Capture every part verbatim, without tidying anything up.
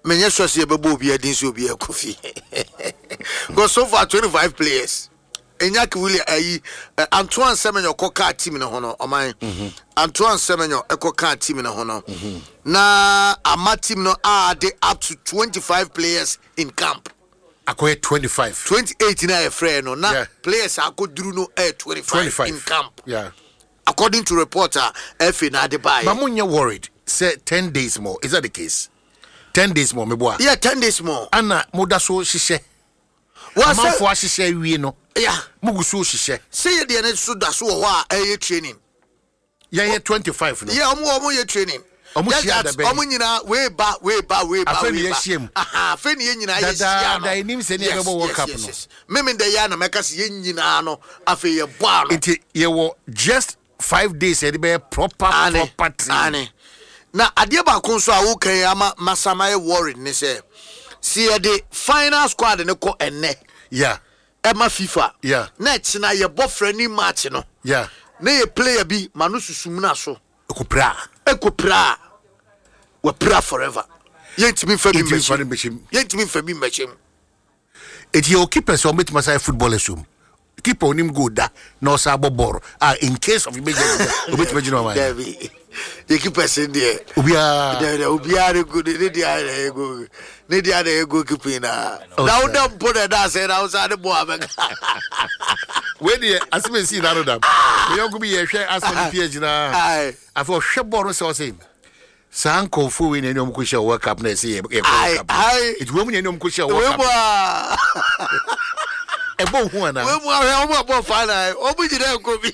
Menya sure say bebo obi adin so obi akofi. Go so far twenty-five players. Enyaki Willie ayi Antoine Semenyo koka team na hono oman. Antoine Semenyo ekoka team na hono. Na ama team no are they up to twenty-five players in camp. Akoye twenty-five. twenty-eight na e free no na yeah. players akoduru no eh twenty-five, twenty-five in camp. Yeah. According to reporter F na Adebayo. But munya worried. Say ten days more. Is that the case? ten days more meboa. Yeah, ten days more. Ana moda so hihye. What say? Amafo ahihye wie no. Yeah. Mugu so hihye. Say you dey na so da so wo a eh training. Yeah, yeah twenty-five no. Yeah, omo omo ye training. Omo shia da be. Omo nyina we ba we ba we ba. Afeni ye hiem. Aha, afeni ye nyina ye shia no. Da enim se ne be bo World Cup no. Meme de ya na meka se ye nyina no afi ye bo ano. It ye wo just five days e be proper proper training. Na ade ba kon so a wo kan ama masama e worried ne say see the final squad ne ko enne. Yeah. Emma FIFA. Yeah. Na china ye bofra ni match no. Yeah. Na ye player bi manu susum na so. Ekopra. Ekopra. We pray forever. Yentimi fa bi machine. machine. Yentimi fa bi machine. It your keeper so met masai footballers um. Keep on him good that no sabo bor. Ah, in case of emergency, obit imagine no man. You keep person there. Ubia, there, ubia good. They dey go. They dey go keeping na. Now them put that say outside the boy. When the as we see that them, you go be a share as for the P H na. I for share bor so say. Sanko fu we ne nyom ko share World Cup na say e World Cup. It wo mu ne nyom ko share World Cup. Ebo hu ana. We mu ahwe omo abo final. Omo jide ko bi.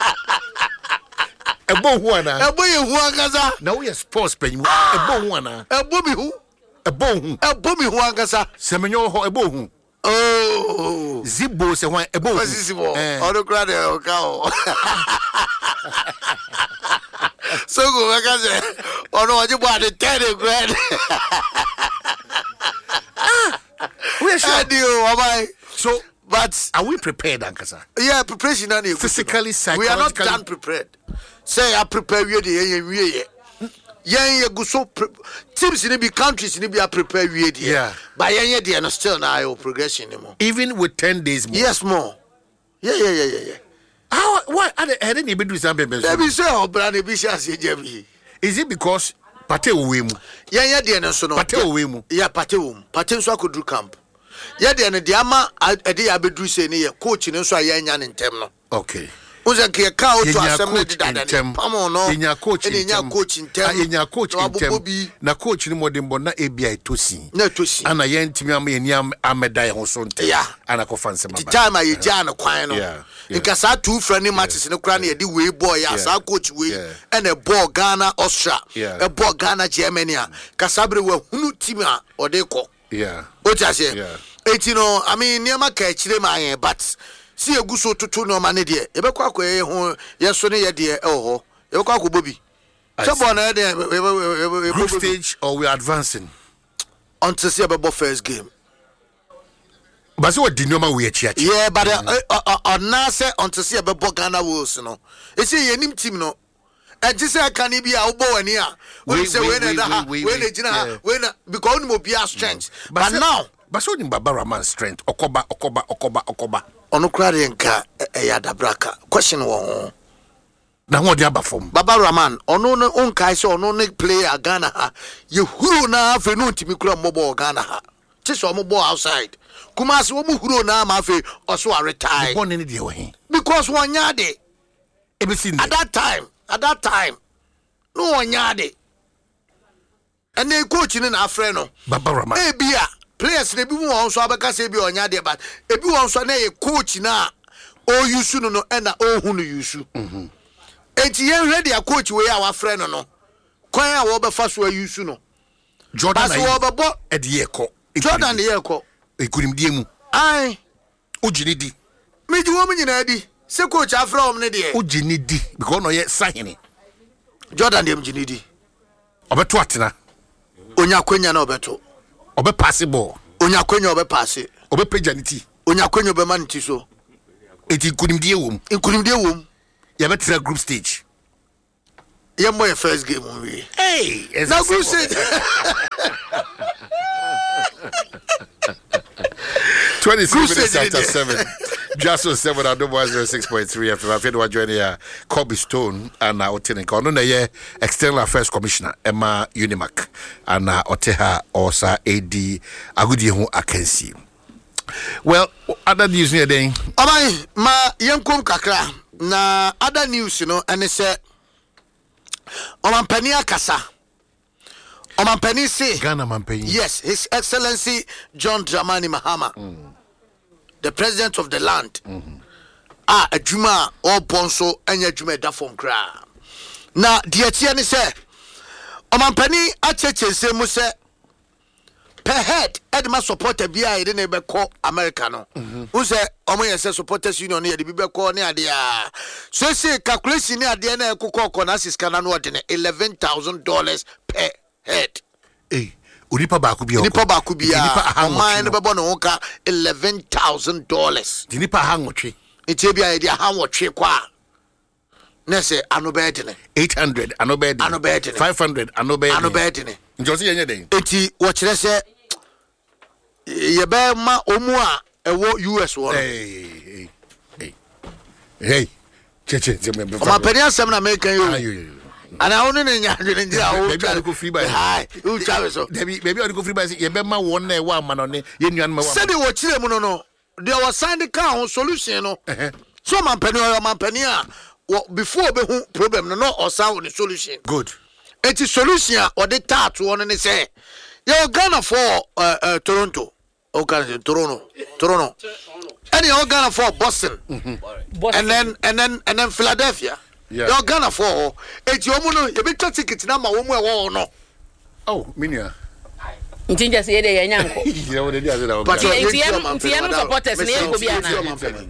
Ebo hu ana. Ebo ye hu angaza. Na we sports penyu. Ebo hu ana. Ebo mi hu. Ebo hu. Ebo mi hu angaza. Semenyo ho ebo hu. Oh. Zibo se wan ebo hu. Zibo. Odo kra de o ka o. So go make say ono waje bo ade ten grand. We should do why. So but are we prepared, Ankasa? Yeah, preparation and physically, psychologically. We are not done prepared. Say I prepare we the we yeah go so teams in the countries in be prepare we yeah. But yeah yeah no still now progression anymore. Even with ten days more. Yes, more. Yeah yeah yeah yeah yeah. How why I didn't even do something. Let me say oh brand be share say is it because Pate Owemu? Yeah yeah there no so no. Pate Owemu. Yeah Pate Owemu. Pate so akodru camp. Yeah there no the ama ade ya bedru say ne coach ne so ayanya ne ntem no. Okay. Uza ke ka o to asem ne dada ne. Pamo no. Enya coach ntem. Enya coach ntem. Enya coach ntem. Na coach ni modembo na ebia etosi. Na etosi. Ana ye ntimi am ye ni ameda ye ho so ntem. Yeah. Ana ko fanse maba. The time aye ja na kwan no. Yeah. Nka sa two friendly matches ne kra na ye di we boy ya sa coach we and a ball Ghana Austria. A ball Ghana Germany. Kasabre we hunu team a ode ko. Yeah. O ta say. Yeah. Eti no I mean niam ka chire ma yen but si eguso tutu no ma ne de e be kwa kwa ye ho ye so ne ye de e ho e be kwa kwa bobi so bon na de group stage or we are advancing until see about first game but so di normal we achi achi yeah but on na say until see about Ghana Wolves no e say ye nim team no e ti say kan bi a wo wani a we say we na da we na gina we na because no be a strength but now but so ni Baba Rahman strength okoba okoba okoba okoba ono kra de nka e ya dabraka question wo na ho de aba form Baba Rahman ono no onkai se ono ne player Ghana ha ye huru na afi no ntimi kura mobile Ghana ha ti so mo ball outside kuma se wo mu huru na ma afi oso a retire born in the way because one yade e be seen at that time at that time no one yade and the coach ni na afre no Baba Rahman e bia players ne bi mu won so abeka se bi onya de but e bi won so na ye coach na o yusu no no e na o hu no yusu mhm enti ye ready a coach we a wa frɛ no no kwan a wo be fa so yusu no Jordan na wo be bo e de ye kɔ Jordan de ye kɔ e kunim die mu ai o gini di me ji wo mu nyina di se coach afra wo ne de o gini di because no ye sahene Jordan de mjini di obeto atena onya kwenya na obeto obe pass ball onya kwenya obe pass obe pejaniti onya kwenya obe maniti so eti kunimdie wom kunimdie wom ya betra group stage ya mo first game we hey na group stage twenty-six minutes after seven. Just on seven, I don't want zero six point three F M. I feel we're joining here. Kobe Stone and now Otening. On the External Affairs Commissioner Emma Unimac and now Oteha Osa A D Agudihu Akensi. Well, other news near day. Amai ma yankum kakra na other news, you know, and it's a Omampania Kasa. Omampani say Ghana Mampani. Yes, His Excellency John Dramani Mahama, mm. the president of the land. Mm-hmm. Ah, a Juma or Ponso and ya Juma da from Kra. Na Dietiani say Omampani Acheche se Muse per head Edma supporter B I didn't be call Americano. Who say Omoya says supporters union near the Bibe call near the so say calculation near the N Kuko Conasis Canano eleven thousand dollars per head. Hey, Unipa Bakubia. Unipa Bakubia. A mine of Bonoka eleven thousand dollars. Dinipa Hangochi. It's a be idea how much you qua. Nesse, Anobetine. Eight hundred, Anobed. Anobetine. Five hundred, Anobed. Anobetine. Josie any day. Eti, watch this. Yebe ma omua ewo U S one. Hey, hey, hey. Cheche, my penny seven American you. And I only know maybe I go free by hi. Who Travis? Maybe maybe I go free by Yebema one day one man on it. You know, said they watch them. No, no. There was signed the car solution. No, so man penny or man penny. Before the problem, no, or sound the solution. Good. It is solution or the tart one and they say you're gonna for uh, uh, Toronto. Okay, Toronto, Toronto. And you're gonna for Boston. Mm-hmm. Boston, and then and then and then Philadelphia. Yeah. You're gonna for it's your mono. You be tickets now. My woman no. Oh, Minia. Ntinja se yede yanyanko. But Tiano supporters ne go bia na.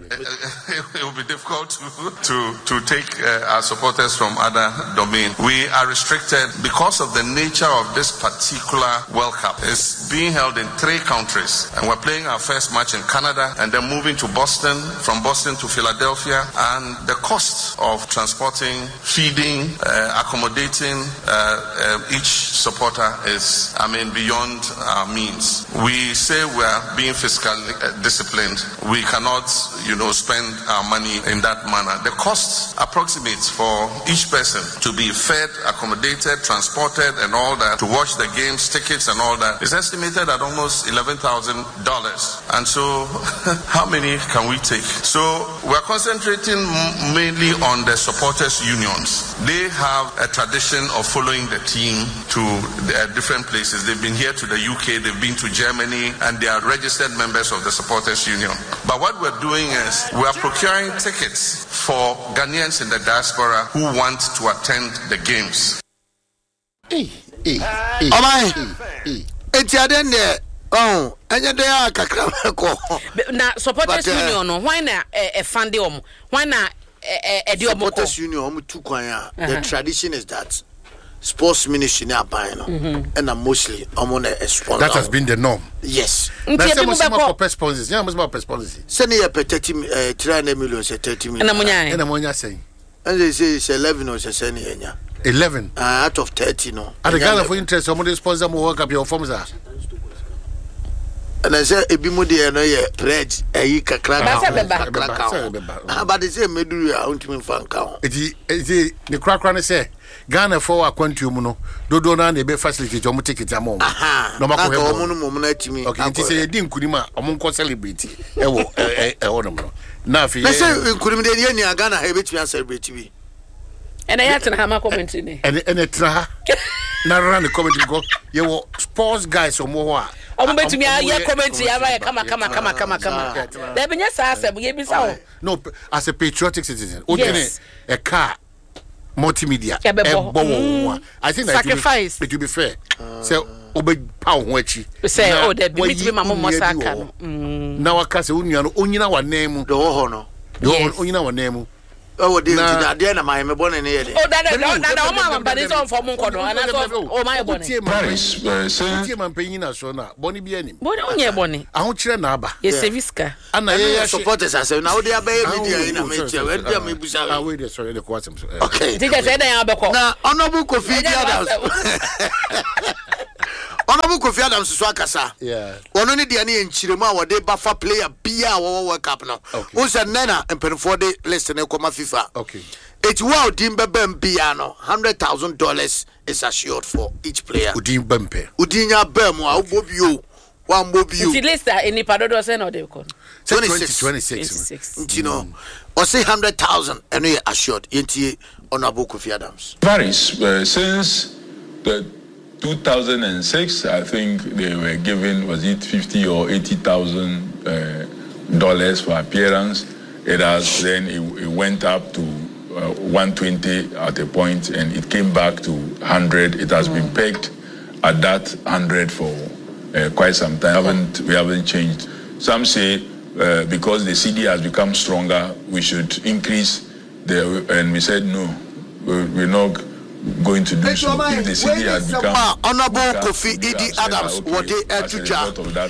It will be difficult to to, to take uh, our supporters from other domain. We are restricted because of the nature of this particular World Cup. It's being held in three countries, and we're playing our first match in Canada, and then moving to Boston, from Boston to Philadelphia, and the cost of transporting, feeding, uh, accommodating uh, uh, each supporter is, I mean, beyond our means. We say we are being fiscally uh, disciplined. We cannot, you know, spend our money in that manner. The cost approximates for each person to be fed, accommodated, transported, and all that, to watch the games, tickets, and all that is estimated at almost eleven thousand dollars. And so, how many can we take? So, we're concentrating m- mainly on the supporters' unions. They have a tradition of following the team to the, uh, different places. They've been here to the U K, they've been to Germany, and they are registered members of the Supporters Union. But what we're doing is we are procuring tickets for Ghanaians in the diaspora who want to attend the games. Hey, hey, hey. Oh my! It's a then oh, and they are kakra. Na Supporters Union no, why na e fund them? Why na e e Supporters Union omu tu kwanya. The tradition is that sports ministry na buy no, and I'm mostly I'm on a sponsor. That has been the norm. Yes. That's the most for press sponsors. Yeah, most about press sponsors. Send you per thirty uh three hundred million say thirty million. And amunya. And amunya saying. And they say it's eleven or say send enya. eleven. Uh, out of thirty no. And the guy for interest somebody sponsor mo work up your forms are. And I say ebi mo dey no ye red eyi kakra ka. But they say meduru ya untimi fan ka. Eti eti the crack ne say Ghana for aquantum no dodo na na be facilitate omo ticket amom no makọ he omo no mom na timi okay nti say di nkunima omo nko celebrate e wo e e wo no na afi na say nkunim de ye ni Ghana ha be timi celebrate bi ene ya tena ha ma comment ni ene ene tra na run the comment go ye wo sports guys omo ho a omo betumi ya comment ya ba kama kama kama kama kama da be nya sa asem ye bi sa no as a patriotic citizen o tene a car multimedia mm. I think that sacrifice it will be, it will be fair uh, so obe pa ho achi say oh that be me mama mo saka no na waka se unyano onyina wa nemu do ho no do onyina wa nemu oh de na de na my me bone ne yede oh that that that o mama but it's on for mo nkodo ana so o my bone Paris tie man penyin na so na bone bi anim bone onye bone aho kire na aba ye serviska ana ye supporters ase na wo de abaye media ina me tie we de me busa ah we de sorry de kwasem so okay did you say that abeko na honorable Kofi Adams Honorable Kofi Adams so akasa. Yeah. Ono ne de ne enchiremu a wode bafa player bia wo World Cup no. Wo se nena empenfo de list ne koma FIFA. Okay. It's wow dimbe bia no one hundred thousand dollars is assured for each player. Udin bempe. Udinya bem a obobio. One bobio. Ti list any padodo say no dey kon. twenty-six twenty-six You know. Or say one hundred thousand and we assured yenti Honorable Kofi Adams. Varies uh, since the two thousand six, I think they were given, was it fifty or eighty thousand uh, dollars for appearance. It has then it, it went up to uh, one twenty at a point, and it came back to one hundred. It has mm. been pegged at that one hundred for uh, quite some time. We haven't we haven't changed. Some say uh, because the C D has become stronger, we should increase the, and we said no, we're, we're not going to do so. If the city has become Honorable Kofi Idi Adams what they etuja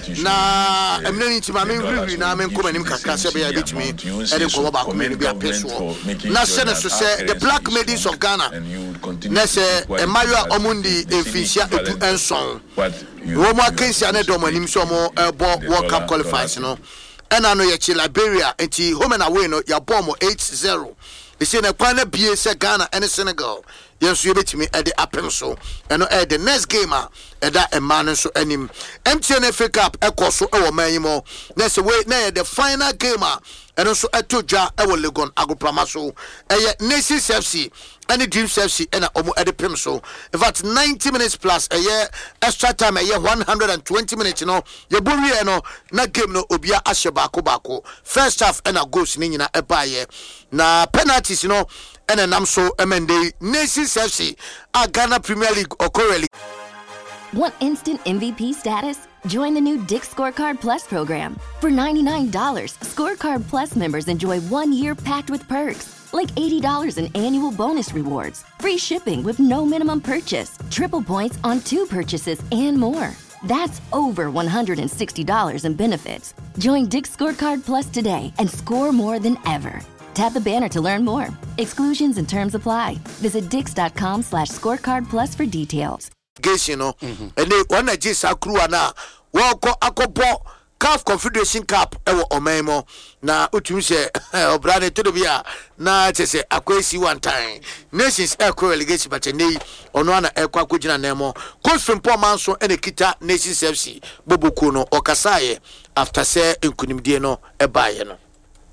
na emneni ntima me riri na me nkoma nim kakra se be ya betimi e ko ba ko me be apeso na se ne so se the black maidens of Ghana na se emayo omundi emfisia etu enson wo mo akensia ne do manim so mo ebo World Cup qualifiers no ena no ye chi Liberia enti home and away no ya bomb eight zero. They say na kwana bie se Ghana and Senegal yes you betimi e de apem so eno e the next game a e da e man so anim M T N F A Cup e koso e wo manimo na se we na the final game a eno so etodwa e wo Legon Agoprama so e Nations F C and Dreams F C and omo e de pem so in fact ninety minutes plus a year extra time a year one hundred twenty minutes you know ye bori e no na game no obia ahye bako bako first half and a goals ni nyina e ba ye na penalties you know and then I'm so amende Nations F C a Ghana Premier League or Korea League. Want instant M V P status? Join the new Dick Scorecard Plus program. For ninety-nine dollars, Scorecard Plus members enjoy one year packed with perks, like eighty dollars in annual bonus rewards, free shipping with no minimum purchase, triple points on two purchases, and more. That's over one hundred sixty dollars in benefits. Join Dick Scorecard Plus today and score more than ever. Tap the banner to learn more. Exclusions and terms apply. Visit dix.com slash scorecard plus for details. You know, and they want to just accrue na walk akopo C A F Confederation Cup ewo omemo na utumi se obrane to do bia na te se akwesi one time Nations Eco relegation but nei ono na ekwa kogina nemo coach Frimpong Manso ene kita Nations F C boboku no okasaye after say nkunimdie no ebaye no.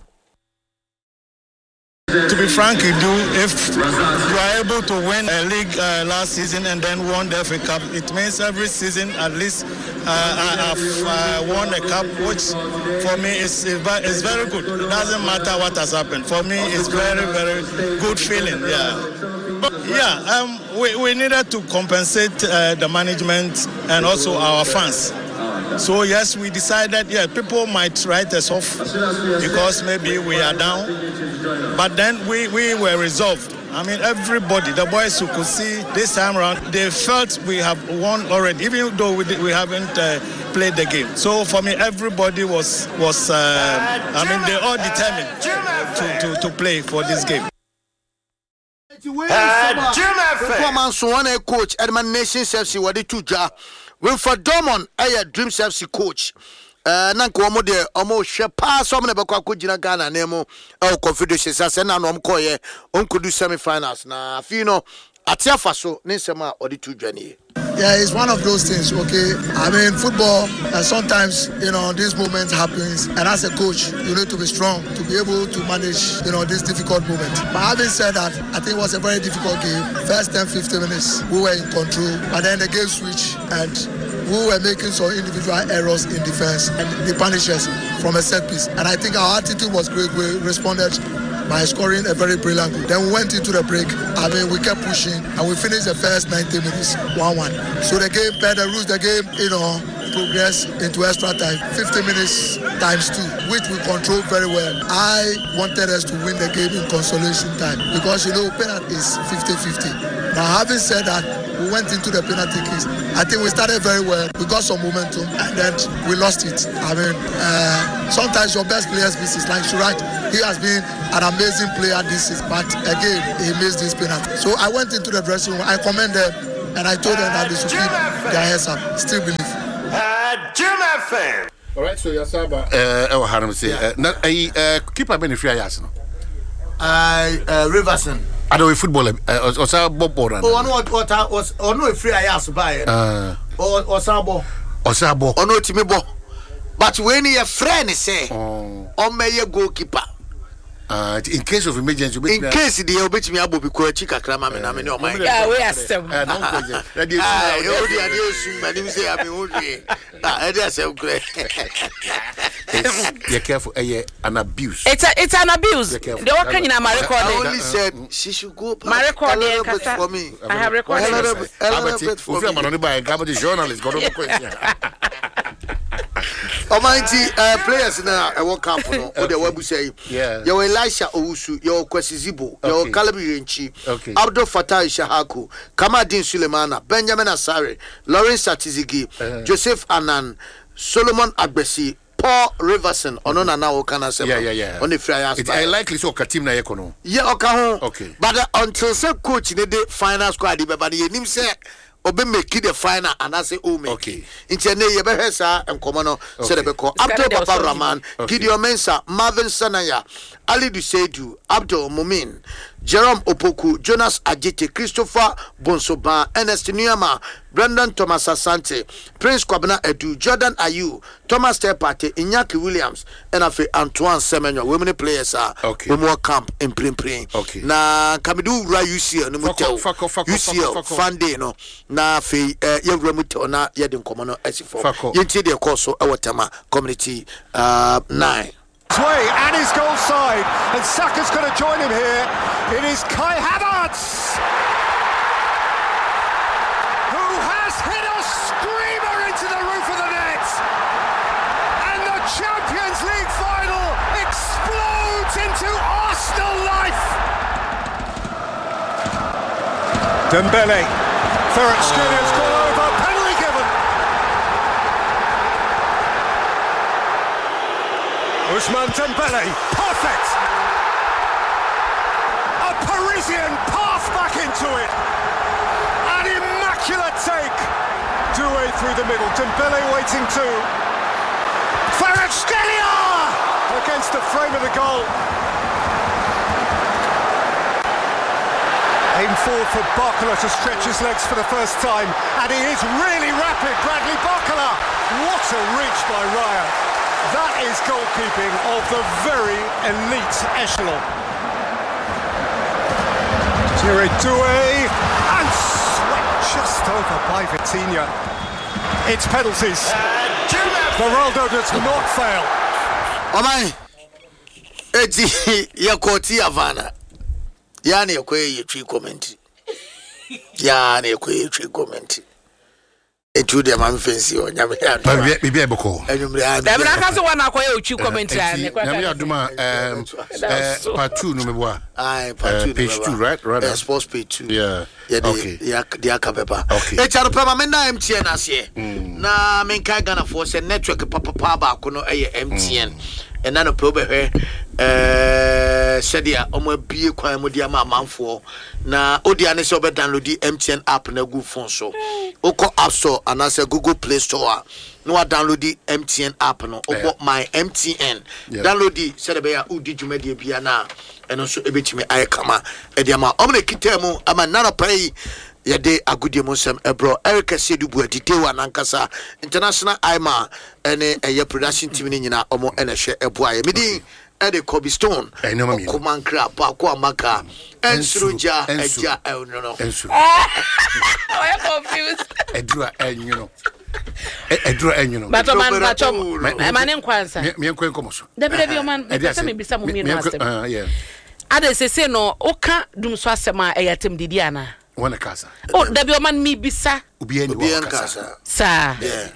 To be frank, you do. If you are able to win a league uh, last season and then won the F A Cup, it means every season at least uh, I have uh, won a cup, which for me is is very good. It doesn't matter what has happened. For me, it's very very good feeling. Yeah, but yeah. Um, we we needed to compensate uh, the management and also our fans. So yes, we decided, yeah, people might write us off because maybe we are down. But then we, we were resolved. I mean, everybody, the boys who could see this time around, they felt we have won already, even though we, did, we haven't uh, played the game. So for me, everybody was, was uh, I mean, they all determined to, to, to play for this game. Performance one coach Edman Nations F C wadi tuja Wilfred Dorman a Dreams F C coach uh nanko omo de omo hwe pa so me bekwa kogina Ghana nemo e Confederation sase na no omko ye onkodu semi finals na afi no atiafa so ne nsema odi tuja ni. Yeah, it's one of those things, okay? I mean, football, and sometimes, you know, this moment happens, and as a coach, you need to be strong to be able to manage, you know, this difficult moment. But having said that, I think it was a very difficult game. First ten, fifteen minutes, we were in control, but then the game switched, and we were making some individual errors in defense, and they punished us from a set piece. And I think our attitude was great. We responded by scoring a very brilliant goal. Then we went into the break. I mean, we kept pushing, and we finished the first ninety minutes one one. So the game, per the rules, the game, you know, progressed into extra time, fifty minutes times two, which we controlled very well. I wanted us to win the game in consolation time because, you know, penalty is fifty fifty. Now, having said that, we went into the penalty case. I think we started very well. We got some momentum, and then we lost it. I mean, uh, sometimes your best players miss it. Like Suraj, he has been an amazing player this season, but again, he missed this penalty. So I went into the dressing room. I commend them. and I told them that they should keep their heads up. Still believe. Uh, Jim F M. All right, so Yasaba, uh, oh, how do I say, uh, uh, keep a benefit, yes, no. I uh, Riverson. I know a footballer, uh, or Sabo Boran. Oh, no, what was, or no, free I asked by it. Uh, or or Sabo. Or Sabo. Or no, Timibo. But when your friend say, oh, or may you goalkeeper. Uh, in case of emergency, in case the obit me abo because chika krama me na me no mind. Yeah, we are some. Eh, no question. That is. Ah, you dey dey soon, but you say I be hungry. Ah, e dey say great. Be careful, eh, an abuse. It's a, it's an abuse. The work in my recording. I only said she should go back. My recording for me. I have recorded. Albert, for me, I'm not by a garbage journalist. Got no question. Almighty uh, players now I work camp no o de wabu say yeah your Elisha Owusu your Kwesizibo your Kalabi Renchi okay. Abdul Fattah Shahaku Kamadin Sulemana Benjamin Asare Lawrence Atizigi uh-huh. Joseph Anan Solomon Agbesi Paul Riverson onona na wo kana say yeah yeah yeah on the flyers it's likely so ka team na yekono yeah okay ho okay but uh, until say coach ne the final squad be but ye nim say obe make the final and I say oh make okay inti ne ye behwe sa enkomo no se de beko Abdul Papa Rahman okay. Gideon Mensah Marvin Sanaya Ali Duseidu Abdul Mumin Jerome Opoku Jonas Ajite Christopher Bonsoba Ernest Nuyama Brendan Thomas Asante Prince Kwabena Edu Jordan Ayu Thomas Tepate Inyaki Williams and afi Antoine Semenyo women players are okay. we more camp in prin prin okay. na kamidu ra U C L no mutel U C L Sunday no na afi yewura mutel na ye de nkomo no asifo yenti de course e wotama community uh nine way and his goal side, and Saka's going to join him here. It is Kai Havertz who has hit a screamer into the roof of the net, and the Champions League final explodes into Arsenal life. Dembele, Ferret Skriniar's gone over, penalty given. Ousmane Dembele, perfect! A Parisian path back into it. An immaculate take. Doué through the middle. Dembele waiting too. Ferret Skriniar against the frame of the goal. Aim forward for Barcola to stretch his legs for the first time. And he is really rapid, Bradley Barcola. What a reach by Raya. That is goalkeeping of the very elite echelon. Thierry Doué and swept just over by Vitinha. It's penalties. Ronaldo does not fail. Oh my! Eti yakoti Havana. Yani yakwe yetwi comment. Yani yakwe yetwi comment. Etu de man fancy o nyame ya. Ba bi bi eboko. Enyumre a. Da bra ka so wana koye uchi comment ya ne kwa. Nyame aduma um part two no mebwa. Ai part two. Page two right right. Yeah, sports page two. Yeah. Yeah, okay. Yeah, the akapepa. Okay. E charo pa me na M T N ase. Na me nka Ghana for say network papa pa ba ko no eye M T N. And na no probe hwe eh shedia omo bie kwan mo dia ma manfo na odia ne se obe download the M T N app na go phone so oko App Store and as a Google Play Store no download the M T N app no oko my M T N download the se be ya udi dwumade bia na eno so ebetimi ayekama e dia ma omo ne kitemu ama nana pay yede agudie monsem ebro Eric Sedubu aditewa nankasa international Ima ene eye production team ni nyina omo ene hwe eboa ye medi Ede Kobe Stone Kumankra pa kwa maka Ensuruja eja e no no Ensuru I am confused Edura enyu no Edura enyu no Bato man bato man enkwansa me enkwen komoso Dabi dabi o man bisa me bisa mo mi no asem ah yeah Ade sese no oka dum so asema eyatem didi ana Wana kasa Oh dabi o man mi bisa Obi eni wa kasa Sa Yeah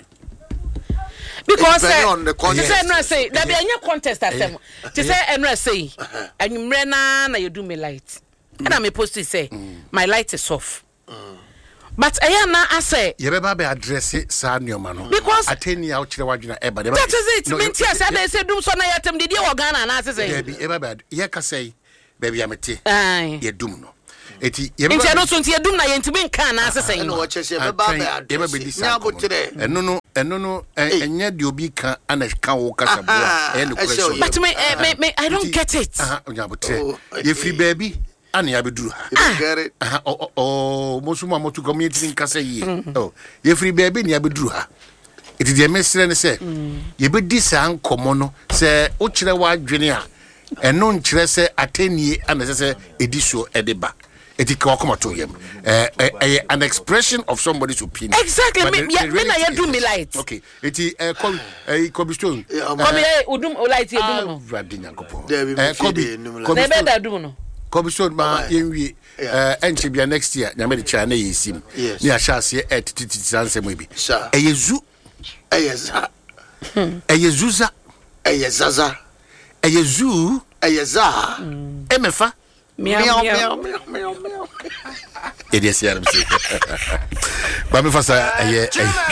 Because you say no say there be any contest asem. You say enra say anwumre na na you do me light. And I me post to say my light is off. But I na I say you be be address sa nioma no because ateni a ukire wadwuna eba that is it. Me tia say they say dum so na yatem didi e Ghana na say there be eba bad ye ka say baby amete aye ye dum no eti nti no so nti edum na yentimi nka na asesen no wache se be ba ba ebe be disa eno no eno no enya de obi ka ana ka wo kasa bo e ne question but me me I don't get it aha onya botre ye free baby ana ya beduru ha aha o o mosuma motu community nka say ye oh ye free baby ne ya beduru ha eti de mesere ne se ye be disa nkomo no se o kire wa adwene a eno nkire se atenie ana se ediso edeba etika come to him uh, uh, an expression of somebody's opinion exactly me me, me na you do me light okay eti uh, come uh, Kobe Stone come here udum light udum no radinyankopon eh Kobe Kobe be da dum no Kobe Stone ma yenwie eh enchibia next year nyame de cha na yesim ni a chance e tititisanse mo bi eyezu eyeza eyezuza eyezaza eyezu eyeza emefa meow meow meow meow it is here but me fasa eh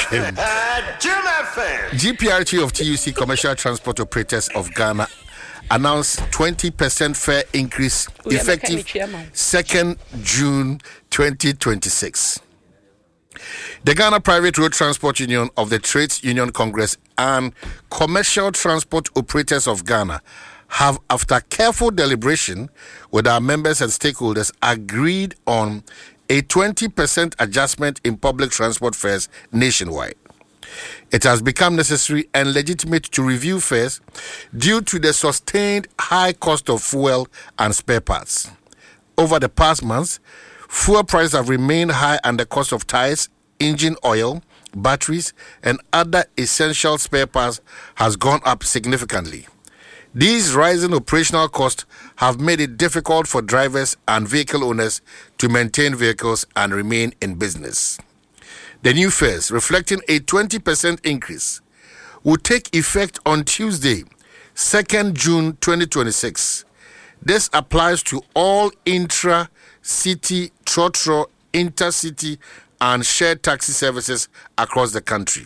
G P R T of T U C Commercial Transport Operators of Ghana announced twenty percent fare increase effective second June twenty twenty-six. The Ghana Private Road Transport Union of the Trades Union Congress and Commercial Transport Operators of Ghana have, after careful deliberation with our members and stakeholders, agreed on a twenty percent adjustment in public transport fares nationwide. It has become necessary and legitimate to review fares due to the sustained high cost of fuel and spare parts. Over the past months, fuel prices have remained high and the cost of tires, engine oil, batteries, and other essential spare parts has gone up significantly. These rising operational costs have made it difficult for drivers and vehicle owners to maintain vehicles and remain in business. The new fares, reflecting a twenty percent increase, will take effect on Tuesday, second June twenty twenty-six. This applies to all intra-city, trotro, intercity, and shared taxi services across the country.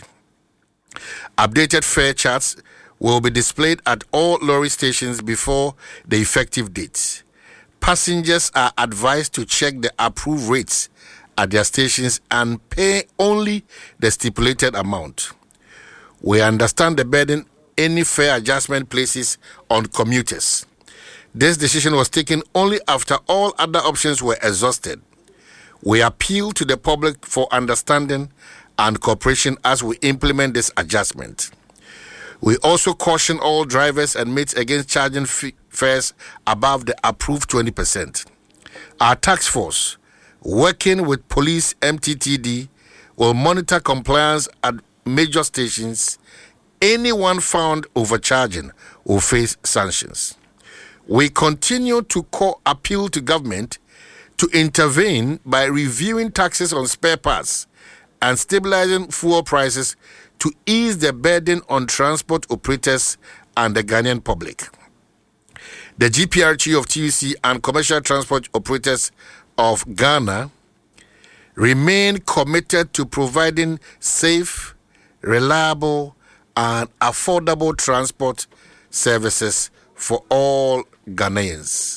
Updated fare charts will be displayed at all lorry stations before the effective date. Passengers are advised to check the approved rates at their stations and pay only the stipulated amount. We understand the burden any fare adjustment places on commuters. This decision was taken only after all other options were exhausted. We appeal to the public for understanding and cooperation as we implement this adjustment. We also caution all drivers and mates against charging f- fares above the approved twenty percent. Our task force, working with police M T T D, will monitor compliance at major stations. Anyone found overcharging will face sanctions. We continue to co- appeal to government to intervene by reviewing taxes on spare parts and stabilizing fuel prices to ease the burden on transport operators and the Ghanaian public. The G P R T of T U C and Commercial Transport Operators of Ghana remain committed to providing safe, reliable, and affordable transport services for all Ghanaians.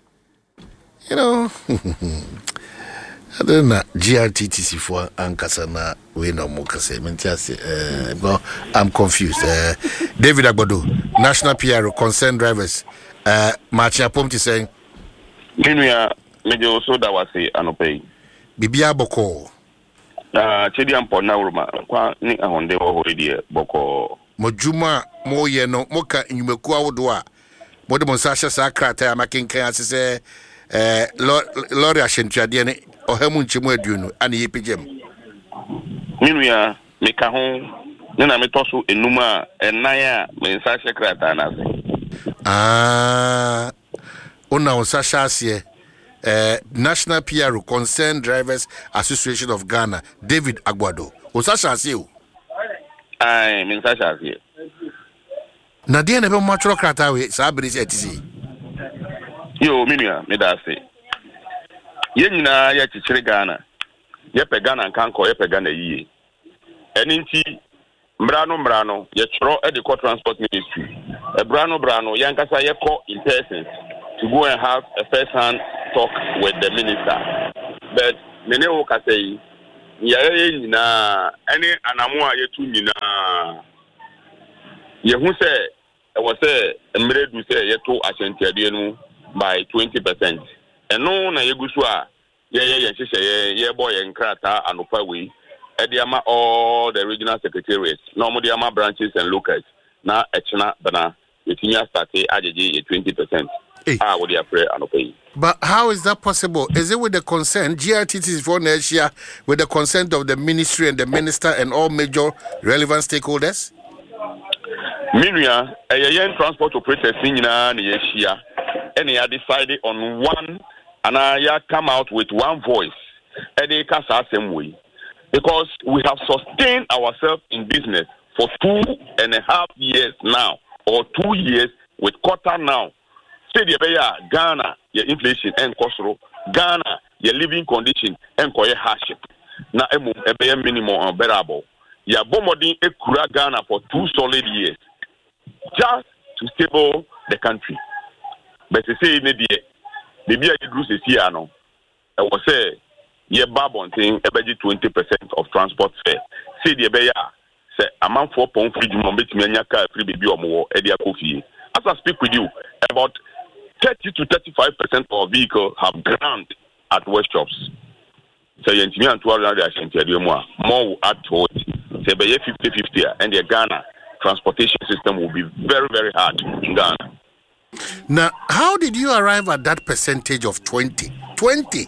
You know, I don't know, G R T T C for Ankasana, we know Mokase, uh, I'm confused. Uh, David Agbado, National P R O, concerned drivers, uh, Marching Apomti saying, Minya, Major also that was a Anopay. Bibia Boko. Uh, Chidian Ponaruma, Qua Nick on the already Boko. Mojuma, Moye no, Moka, in Yumekua Wodoa. Modemon Sasha Sakrata, making Kansas say, uh, Lord Ashentradian. Ohemun chimwe duno ani yepjem Minya meka ho ne na metoso enuma enan a mensa sekreta na se ah ona onsa shase eh National P R O Concerned Drivers Association of Ghana David Agbado onsa shase o ai mensa shase na de na be mo atro krata we sa bere se atisi yo minya me da se Yenina ya chichiri Ghana. Yepe Ghana nkanko yepe Ghana yiye. Eni nti mbrano mbrano ye chro e the transport ministry. E brano brano yankasa ye call in person to go and have a first hand talk with the minister. But many can say, yeah, na any anamua yetu nina. Yehu say, I was say, emre do say yetu ashanti no by twenty percent. And no na yeguswa, yeah, yeah, yeah, yeah, yeah, boy and krata anopa we. Ediama all the regional secretariats, normally ama branches and locals. Na echna bana yetinya start ajeje twenty percent. Ah, what you pray and pay. But how is that possible? Is it with the consent? G R T T is for next year with the consent of the ministry and the minister and all major relevant stakeholders? Miria, a young transport operator senior Yeshia, and he had decided on one, and I come out with one voice, and they cast the same way. Because we have sustained ourselves in business for two and a half years now, or two years with quarter now. Say the Beya, Ghana, your inflation and cost, Ghana, your living condition and your hardship. Now, a bare minimum unbearable. Ya bomodin e kura Ghana for two solid years, just to stable the country. But they say, maybe maybe I do this year no. I was say, ye babon thing, about twenty percent of transport fare. Say the Beya, say a man four pound free moment, Mianyaka free baby or more, Edia Kofi. As I speak with you, about thirty to thirty-five percent of vehicles have ground at workshops. So you and two hundred more will add to it. Say by fifty fifty and the Ghana transportation system will be very, very hard in Ghana. Now, how did you arrive at that percentage of twenty? twenty?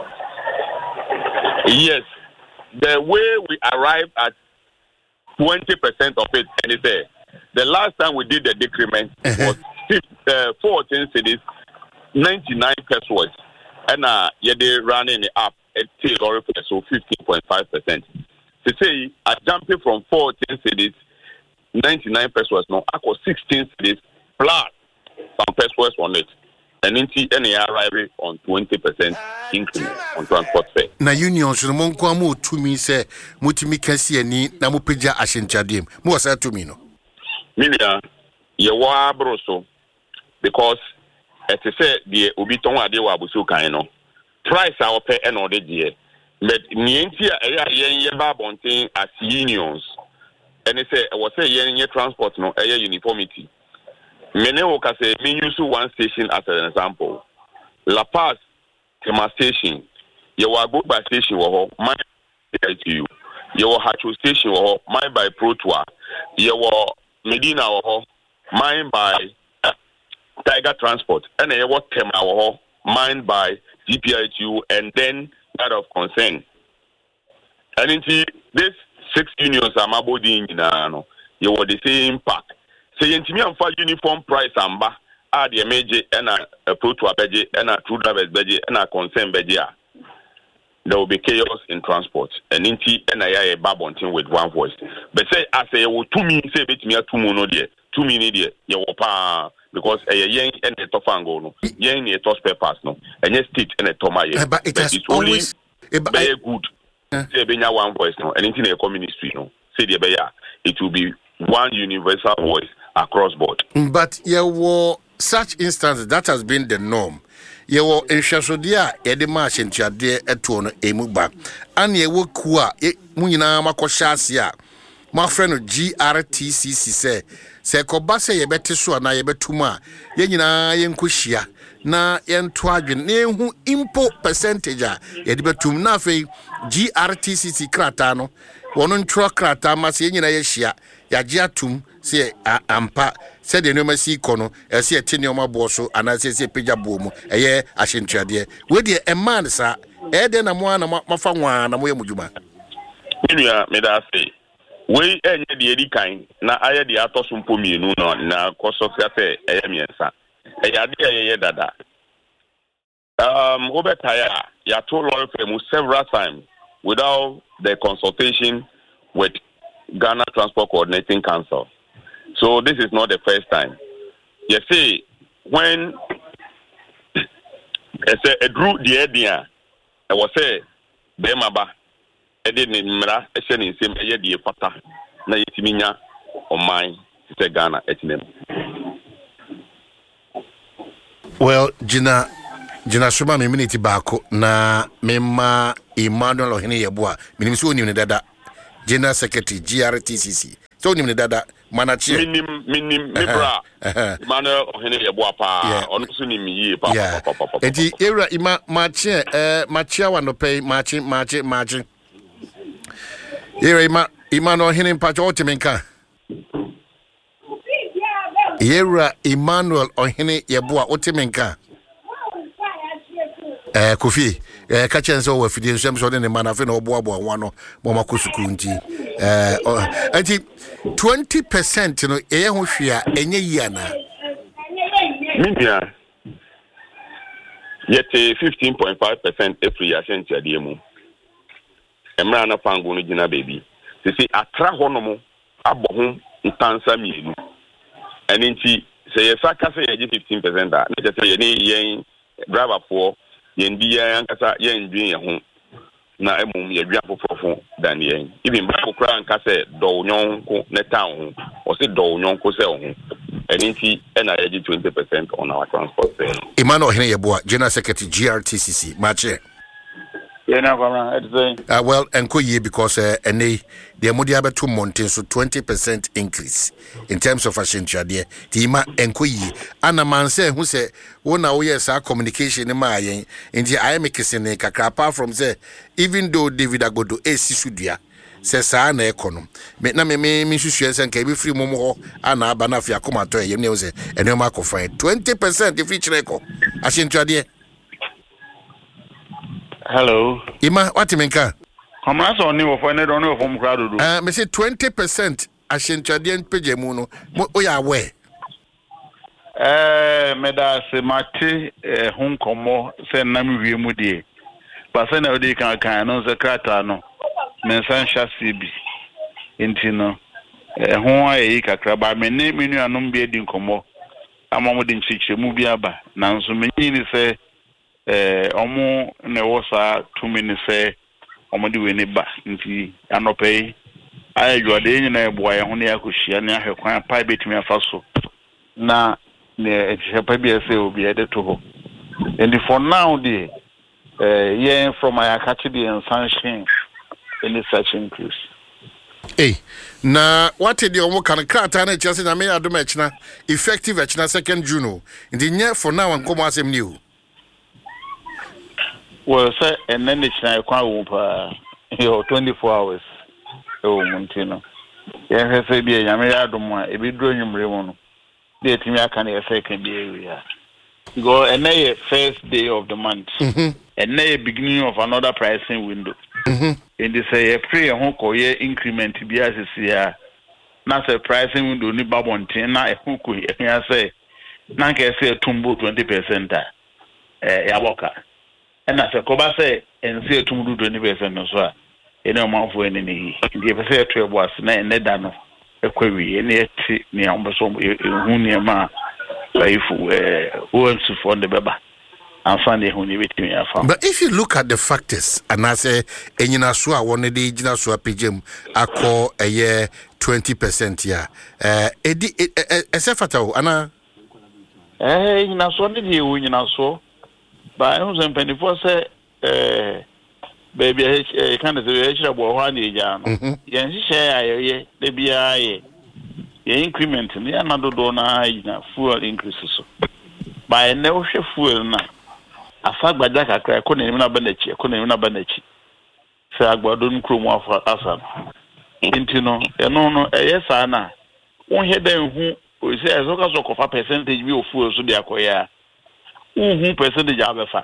Yes. The way we arrived at twenty percent of it, and it's there. The last time we did the decrement was uh, fourteen cities, ninety-nine pesos, and uh, yeah, they running it up at so fifteen point five percent. To say, I jumped from fourteen cities, ninety-nine pesos, now I got sixteen cities plus some pesos on it. And in any arrival on twenty percent increment on transport fare. Na union should monko mo to me say mutimi kasi ani na mo peja ashenchadem. Mo wasa to me no. Milia, ye wa broso because it is say the obi ton ade wa busu kan no. Price our pay and all the year. But nienti a yen ye ba bonten as unions. And it say was say yen ye transport no a uniformity. Mene woka say me use one station as an example. La Paz Tema station. Ye wa go by station wo my to you. Ye wa Hacho station wo my by Protua. Ye wa Medina wo mine by uh, Tiger Transport. And ye wa Tema wo mine by D P I T U and then that of concern. And into this six unions are mabodi in no. You were the same pack. Say intimi amfa uniform price amba a the major and a pro to a beje and a true drivers beje and a concern beje. There will be chaos in transport. And inti and I a babonting with one voice. But say I say you two me say bit me two mono dear. Two minutes dear. You pa because a yen and a tofango no. Yen a toss papers no. And yes state and a toma yen. But it has always very good. Say benya one voice no. And inti a community no. Say the beya. It will be one universal voice across board. But there were such instances that has been the norm. There were in Shasodia, Edema, and Chade, Etuono, Emuba, and ye were Kua, Munina Makoshasia. My friend G R T C C say, say, Kobase, ye better so, na ye betuma, Yenina, Yenkushia, na yen twagin, ne who impo percentage, ye betum nafe, G R T C C Kratano, one truck Kratama, Yenina Yeshia, Yajatum. Say ampa said the number see kono e say tinioma boso ana say say peja bomu eye ahyentuade we de e man sa e de na mo ana mafa nwa na mo yemuduma Minia me da say we enye de edi kan na aye de atosumpo mienu no na koso say eye miensa e ya de eye dada um obetaya ya to lawyer firm several times without the consultation with Ghana Transport Coordinating Council. So this is not the first time. You see, when I say a drew the idea, I was say, Bemaba, I didn't mera, I said in same year the fata, na yitiminya on mine, say Ghana, etinem. Well, Gina, Jina suma me minute baako na mema Emmanuel Ohene Yeboa minim so onim ne dada General Secretary G R T C C so onim ne dada manachi minim minim mebra Emmanuel Ohene Yeboa pa ono so nim yi pa pa pa pa enti era ima machi eh machi wa no pay machi machi machi era ima Emmanuel Ohene pa jo timenka era Emmanuel Ohene Yeboa otimenka eh Kofi eh ka chen so wa fidie nsem so de ne manafe na obo abo anwa no mo makosuku nti eh anti twenty percent no eye ho hwea enye yi na minia yete fifteen point five percent every year sent ya de mu emra na pango no gina baby sisi atra ho no mo abo ho ntansa mienu eni nti se ye saka se ye fifteen percent da na je se ye ni yen driver for yendi ya nkasa yendwin ye ho na emum ye dwa fofofo dan yen even Bible kra nkasa do nyonko ne town ho o se do nyonko se ho eninti na ye twenty percent on our transport fare. Emmanuel Ohene Yeboa General Secretary G R T C C mache yeah na kwama it's saying uh, well enko ye because uh, ene the modia beto mountain so twenty percent increase in terms of ashentuade ti ma enko ye ana man say hu say wona wo yes our communication ma yen nti I make kissing kakra apart from say even though David Agodo esi sudua say sa na ekono me na me me me hwehwe say nka be free momo ho ana aba na afia komato yem ne wo say ene ma ko fine twenty percent if reach reko ashentuade. Hello. Ima, what you mean? Come on, so new for any only from crowd. Uh, me say twenty percent. Ashentuade pejemuno. O ya we. Eh, me da se mate eh hun komo se na mi wie mu die. Ba se na odi kan kan no se krata no. Me san sha C B. Enti no. Eh hun ayi kakra ba me ne me nu anom bi edi komo. Amamu di nchiche mu bi aba. Nanso me ni se eh omo ne wosa two minutes say omo di we ne ba nti anope ayedwa de nyina eboa ye ho ne akohia ne ahwekwan pa betumi afaso na ne echepa bi ese obi ede to ho and for now the eh yeah from my academy and sunshine any such increase hey na what the omo kan krata na chese na me adom echna effective echna second June ndi nye for now nkomo asem ni o. Well, sir, and then it's now quite you twenty-four hours. Oh, Montino. Yes, I be a Yamayadoma, a bit drawing Remono. The Timia can a second area. Go and a first day of the month, and a beginning of another pricing window. And they say a free and home year increment to be as a year. Not a pricing window, ni babontin, not a hook, I say, Nanka say a tumbo twenty percent. Eh, Yaboka. And as a coba say, and see a tumble twenty percent or so. You know, my for any. The say to was na nedano. A query, any near almost who near ma. If who wants to fund the baba. And Sunday who need me. But if you look at the factors, and I say, and you know, so I wanted the Jina Sua P G M, I call a year twenty percent here. Uh, Eddie, a Sefato, Anna. Eh, you know, so did you, you know, so. But I was in penny for say, eh, baby, I can't say, I will one year. Yes, share, ye, they be a increment, and the another donor, fuel increases. By no fuel now. A fact by that, I couldn't even abandon it, couldn't even abandon it. Say, I got don't crew more for us. Into no, and no, no, yes, Anna. One head then who says, as long as of a percentage of fuel so they acquire. Who percentage of a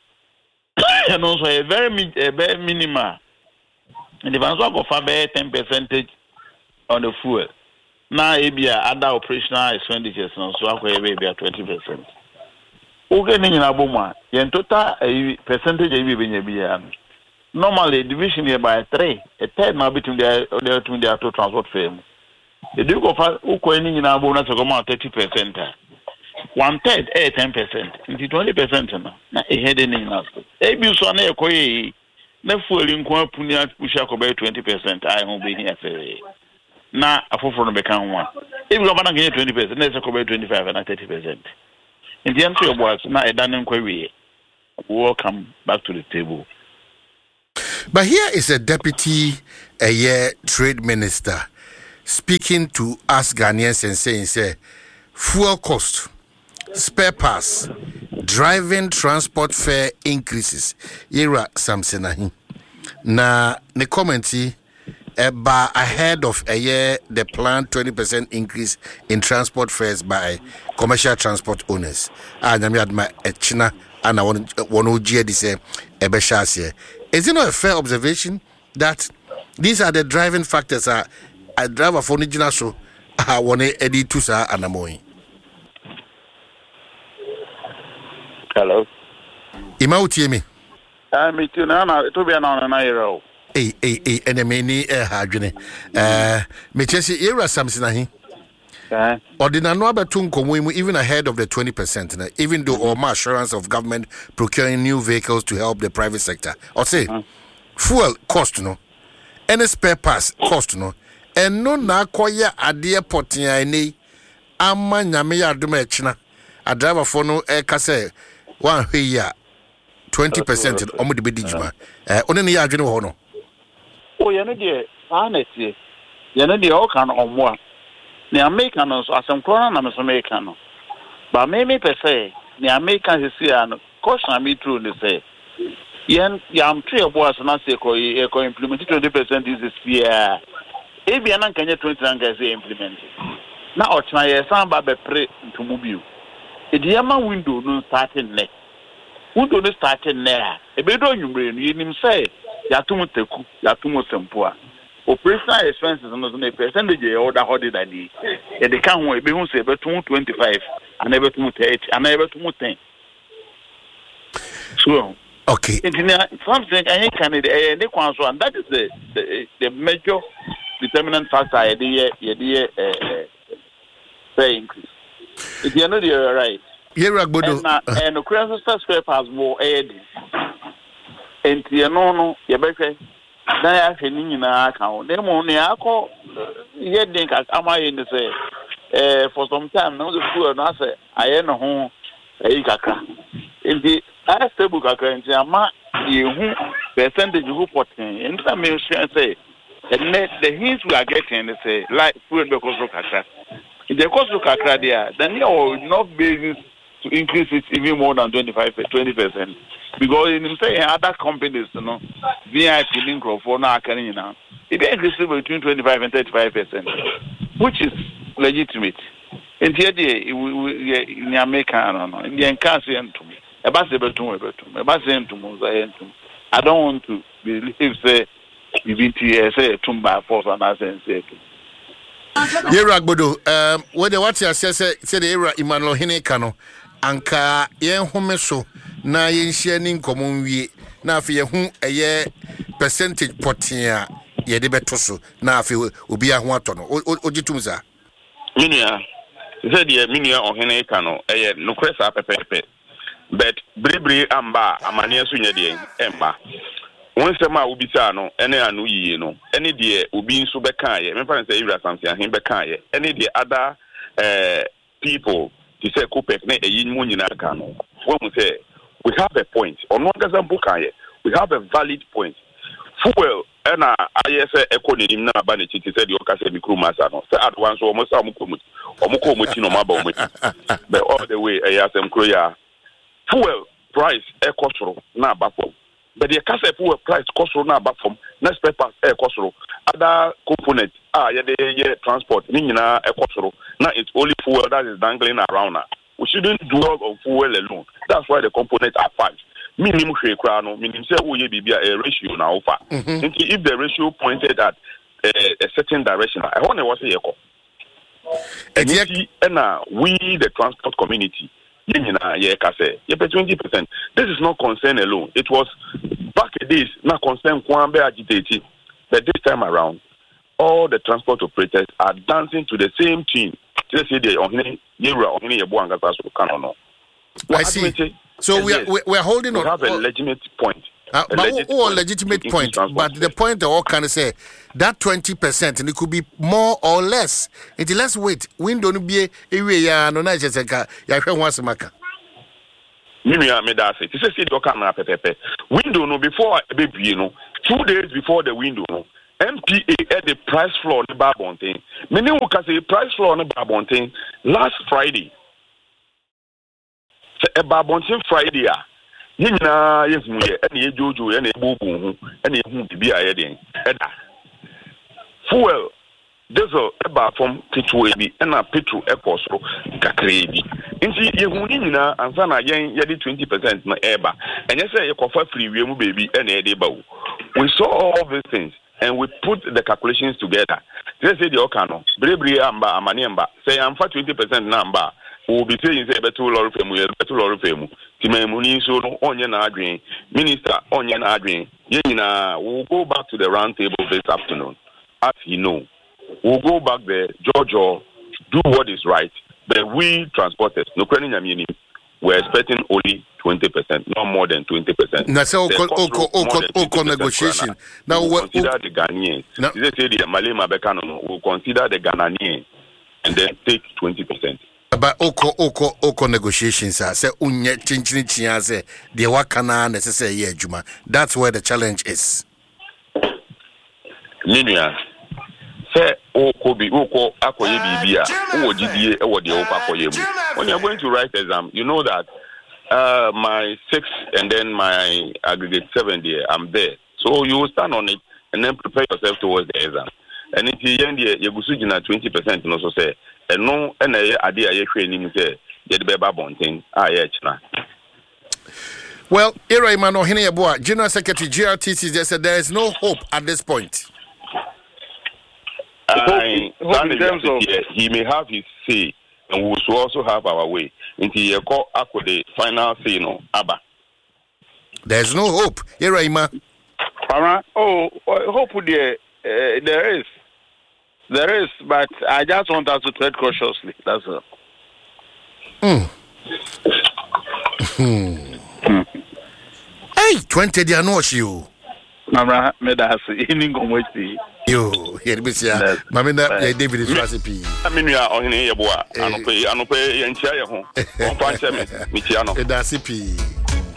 and also a very a very minimal. And if I talk of a ten percentage on the fuel, now it be other operational expenditures, and so I will be at twenty percent. Okay, in Aboma, in total a percentage of even normally division here by three, a third now between their between their two transport firm. The Duke of Ukoini in Abona to come out thirty percent. One third, eh, ten percent, into twenty percent. Now, a head in us. A bill on a coy, no fooling Punya push up about twenty percent. I won't be here. Now, a full from become one. If you're going to get twenty percent, let's go about twenty-five and thirty percent. In the answer was not a done inquiry. welcome back to the table. But here is a deputy a year trade minister speaking to us Ghanaians and saying, say, fuel cost, spare parts, driving transport fare increases. Yera Samsenahi. Na ne commenti eba ahead of a year the planned twenty percent increase in transport fares by commercial transport owners. Ah, nyame adma echina ana won ogie di say ebeshase. Is it not a fair observation that these are the driving factors are a driver for original so ah one edi tusa anamoyi? Hello. Ima utiemi. Ah, me too. Na na to be na na yero. Eh eh eh enemy ni eh hadwene. Eh me chesi era Samson ahi. Eh. Ordinary abetu nkomo even ahead of the twenty percent even though all my assurance of government procuring new vehicles to help the private sector. Or say uh-huh. Fuel cost no. Any spare parts cost no. And no na koya ade potia ni ama nyame ya adoma echina. A driver for no e kase one here twenty percent omo de bedijuma. Eh one ne ya adwene ho no. Oh, you know the honestly. You know the all can on one. The Americans as some corner and American. But maybe per se, the Americans see and caution me true to say. Yen yam three of us not say ko implement twenty percent this year. If you can get twenty and say implement. Now or try some baby pray to move you. It yama window no starting next. Window no starting there. A bit on you brain, you him say. Yatumu teku, yatumu sempua. Operational expenses on the percentage of order holding that the the can we be say betu twenty-five and never to thirty and never to ten. So okay. Something I can the and that is the the, the major determinant factor the the uh say increase. If you know you're right. Yeah, Ragbodo. And the crisis spare parts more aid. And you know, no, you better. Now, I think in our account, they only are called. You think I'm in the say, for some time, no, the food, and I say, I am a home, a kaka. In the last table, kaka, and Jama, you percentage who put in, and some may say, and the hints we are getting, they say, like food because of kaka. If the cost of kaka there, then you are not basis to increase it even more than twenty-five, twenty percent. Because in say other companies, you know, V I P link for now carrying now. It increases between twenty-five and thirty-five percent, which is legitimate. In the idea, in America, no, in the country, and to me, about the betum, about the entum, I don't want to believe say B B T S say tumba force and I say. Yeah, Ragbodo. Um, whether what you say, say the era Emmanuel Hinekano. Anka yen home so na yen sharing common we na afi ye hu eye percentage potia ye de beto so na afi obi aho ato no ogitum za minia ze de minia ohene ka no eye no kwesa pepepe but bribri amba amane so nya de emba won se ma obi sa no ene anu yiye no ene de obi nso beka ye me fa say Ira Samson hin beka ye ene de other eh people to say Kupek ne eyi mu nyina ka no when we say we have a point on one doesn't book we have a valid point fuel na I say economy na ba ne chiti say the okase mikru masa no say at once almost amuko omuko omuti no maba omuti but all the way e asem kro ya fuel price e kosoro na ba fom but the kase fuel price kosoro na ba fom na spare parts e kosoro other components ah yeah the transport ni nyina e kosoro now it's only fuel that is dangling around now. We shouldn't dwell on fuel alone. That's why the components are five. Minimum share crown, meaning say we be a ratio now offer. If the ratio pointed at uh, a certain direction, I want to was a echo. Exactly. And now we the transport community, twenty percent. This is not concern alone. It was back in days not concern Kwambe agitated, but this time around, all the transport operators are dancing to the same tune. I see. So we are we are holding on. We have a legitimate point. Uh, but legitimate, oh, legitimate point. But the point they all kind of say that twenty percent and it could be more or less. It let's wait. We don't be a way ya no na just ya hwe once maka. Minua me da say. This is the camera pepepe. Window no before baby you know. Two days before the window no. M P A at the price floor on the Barbontain. Many who can say price floor on the Barbontain last Friday. A Barbontain Friday. Nina yes mu ye any jojo any bubu any who be a heading. Fuel diesel eba from petrol bi and a petrol ekos so kakre bi. Nti ye hu ni nyina ansa na yen ye di twenty percent na eba. Enye say ye kofa free we mu baby and e dey ba. We saw all these things and we put the calculations together. They say the okano, brebre amba amani amba. Say I'm for twenty percent number. We will be saying say better lorry femu, better lorry femu. Timemuni so no onye na adwin. Minister onye na adwin. Ye nyina we'll go back to the round table this afternoon. As you know, we'll go back there, Georgia, do what is right. But we transporters, no credit nyamini, we're expecting only twenty percent, not more than twenty percent. Now, so Oko negotiation. Now, we'll consider the Ghanaians. They say the Malema Bekano will consider the Ghanaians and then take twenty percent. But Oko Oko Oko negotiations are say unye chinchini chiase the wakana necessary ye juma. That's where the challenge is. Linia say Oko bi Oko akoye bibia o gidie e wo de Oko akoye mu. When you're going to write exam, you know that uh, my six and then my aggregate seven there, I'm there. So you will stand on it and then prepare yourself towards the exam. And if you end there, you go to twenty percent and also say, and no, and I idea you training say, get the baby bonting, ah, yeah, well, Ira Emmanuel Heneyabua, General Secretary G R T C, just said there is no hope at this point. I, hope in terms of, he may have his say, and we will also have our way. Until you call Akko the final say, no, Abba. There's no hope, Ira Emmanuel. Oh, hope there, uh, there is. There is, but I just want us to tread cautiously. That's all. Hmm. Hmm. Hey, twenty they are not you. Mama, me da say ini ngomweti. Yo, here be sia. Mama na David is recipe. Aminu ya ohine ye boa. Anope anope ye ntia ye ho. On fa nche me. Mi tia no. E da recipe.